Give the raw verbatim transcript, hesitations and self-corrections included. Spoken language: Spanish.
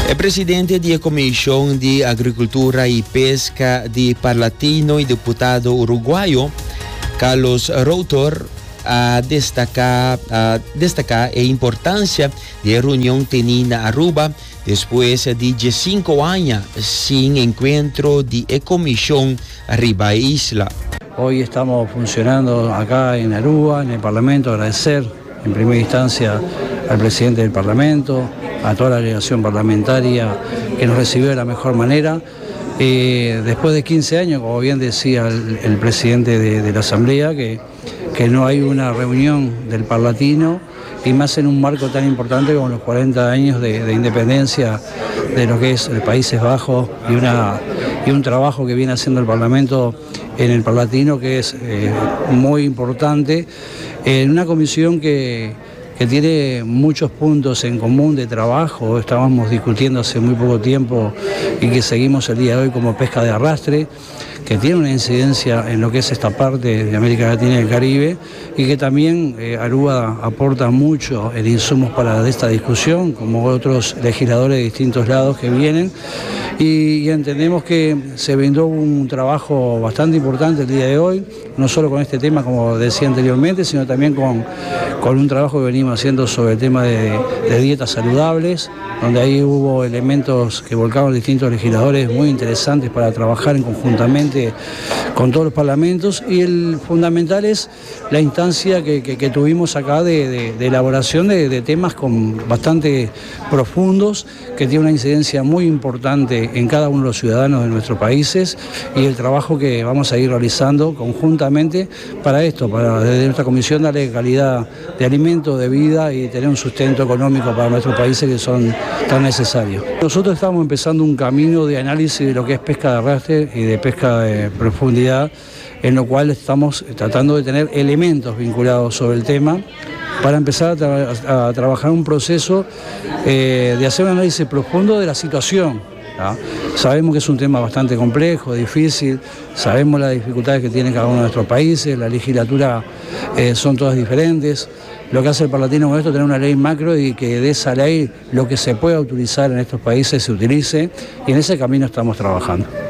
El presidente de la Comisión de Agricultura y Pesca de Parlatino y diputado uruguayo, Carlos Routor, a destacar, a destacar la importancia de la reunión tenida en Aruba después de cinco años sin encuentro de la Comisión arriba isla. Hoy estamos funcionando acá en Aruba, en el Parlamento, agradecer en primera instancia al presidente del Parlamento, a toda la delegación parlamentaria que nos recibió de la mejor manera. Eh, después de quince años, como bien decía el, el presidente de, de la Asamblea, que, que no hay una reunión del Parlatino, y más en un marco tan importante como los cuarenta años de, de independencia de lo que es el Países Bajos y, una, y un trabajo que viene haciendo el Parlamento en el Parlatino que es eh, muy importante, en una comisión que, que tiene muchos puntos en común de trabajo. Estábamos discutiendo hace muy poco tiempo y que seguimos el día de hoy como pesca de arrastre, que tiene una incidencia en lo que es esta parte de América Latina y el Caribe, y que también eh, Aruba aporta mucho en insumos para esta discusión, como otros legisladores de distintos lados que vienen, y, y entendemos que se brindó un trabajo bastante importante el día de hoy, no solo con este tema, como decía anteriormente, sino también con, con un trabajo que venimos haciendo sobre el tema de, de dietas saludables, donde ahí hubo elementos que volcaron distintos legisladores muy interesantes para trabajar en conjuntamente con todos los parlamentos, y el fundamental es la instancia que, que, que tuvimos acá de, de, de elaboración de, de temas con bastante profundos, que tiene una incidencia muy importante en cada uno de los ciudadanos de nuestros países, y el trabajo que vamos a ir realizando conjuntamente para esto, para desde nuestra comisión darle calidad de alimento, de vida y tener un sustento económico para nuestros países que son tan necesarios. Nosotros estamos empezando un camino de análisis de lo que es pesca de arrastre y de pesca de profundidad, en lo cual estamos tratando de tener elementos vinculados sobre el tema para empezar a, tra a trabajar un proceso eh, de hacer un análisis profundo de la situación. ¿no? Sabemos que es un tema bastante complejo, difícil, sabemos las dificultades que tiene cada uno de nuestros países, la legislatura eh, son todas diferentes. Lo que hace el Parlatino con esto es tener una ley macro y que de esa ley lo que se pueda utilizar en estos países se utilice, y en ese camino estamos trabajando.